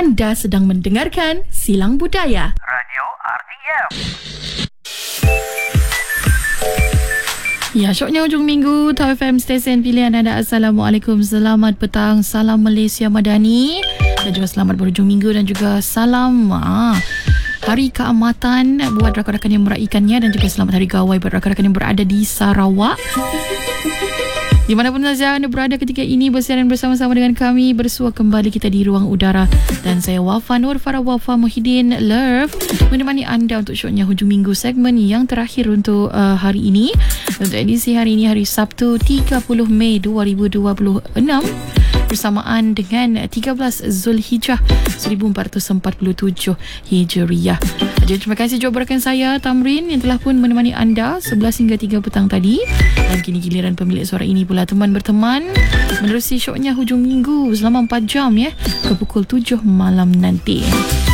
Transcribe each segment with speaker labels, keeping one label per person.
Speaker 1: Anda sedang mendengarkan Silang Budaya
Speaker 2: Radio RTM.
Speaker 1: Ya, syoknya hujung minggu Tau FM stesen pilihan anda. Assalamualaikum, selamat petang, salam Malaysia Madani dan juga selamat berhujung minggu dan juga salam Hari Keamatan buat rakan-rakan yang meraihkannya dan juga selamat Hari Gawai buat rakan-rakan yang berada di Sarawak. Di manapun saja anda berada ketika ini, bersiaran bersama-sama dengan kami, bersua kembali kita di ruang udara. Dan saya Wafa Nur Farah Wafa Muhyiddin Love menemani anda untuk syoknya hujung minggu, segmen yang terakhir untuk hari ini. Untuk edisi hari ini, hari Sabtu 30 Mei 2026, bersamaan dengan 13 Zulhijjah 1447 Hijriah. Jadi terima kasih juga rakan saya Tamrin yang telah pun menemani anda 11 hingga 3 petang tadi. Dan kini giliran pemilik suara ini pula teman berteman menerusi syoknya hujung minggu selama 4 jam ya, ke pukul 7 malam nanti.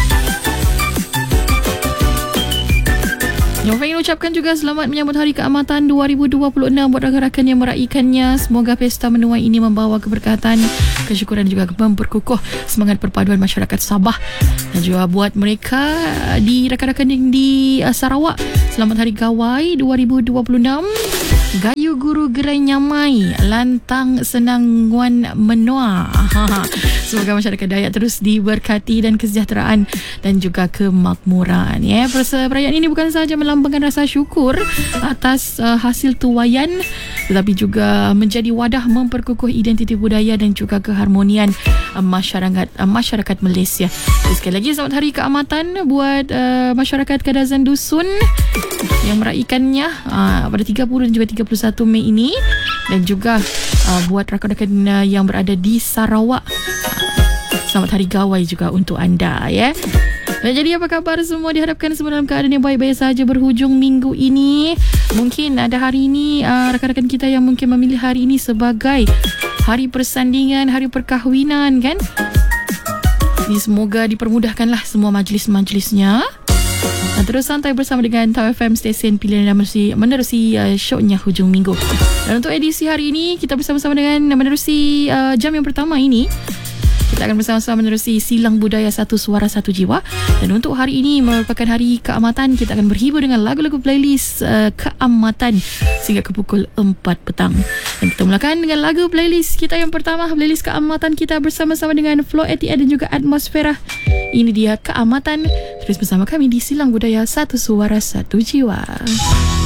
Speaker 1: Yang ingin ucapkan juga selamat menyambut Hari Keamatan 2026 buat rakan-rakan yang meraihkannya. Semoga pesta menuai ini membawa keberkatan, kesyukuran dan juga memperkukuh semangat perpaduan masyarakat Sabah. Dan juga buat mereka di rakan-rakan yang di Sarawak, selamat Hari Gawai 2026. Gayu guru gerai nyamai, lantang senang wan menua. Semoga masyarakat Dayak terus diberkati dan kesejahteraan dan juga kemakmuran. Ya, perayaan ini bukan sahaja melambangkan rasa syukur atas hasil tuaian, tetapi juga menjadi wadah memperkukuh identiti budaya dan juga keharmonian masyarakat Malaysia. Jadi, sekali lagi selamat Hari Keamatan buat masyarakat Kadazan Dusun yang meraihkannya pada 30 dan juga 31 Mei ini, dan juga buat rakan-rakan yang berada di Sarawak, selamat Hari Gawai juga untuk anda ya. Dan jadi apa khabar semua? Diharapkan semua dalam keadaan yang baik-baik saja berhujung minggu ini. Mungkin ada hari ini rakan-rakan kita yang mungkin memilih hari ini sebagai hari persandingan, hari perkahwinan kan. Ini semoga dipermudahkanlah semua majlis-majlisnya. Dan terus santai bersama dengan Tau FM stesen pilihan yang menerusi syoknya hujung minggu. Dan untuk edisi hari ini, kita bersama-sama dengan menerusi jam yang pertama ini, kita akan bersama-sama menerusi Silang Budaya Satu Suara Satu Jiwa. Dan untuk hari ini merupakan Hari Keamatan, kita akan berhibur dengan lagu-lagu playlist keamatan sehingga ke pukul 4 petang. Dan kita mulakan dengan lagu playlist kita yang pertama, playlist keamatan kita bersama-sama dengan Flow ATN dan juga Atmosfera. Ini dia Keamatan. Terus bersama kami di Silang Budaya Satu Suara Satu Jiwa.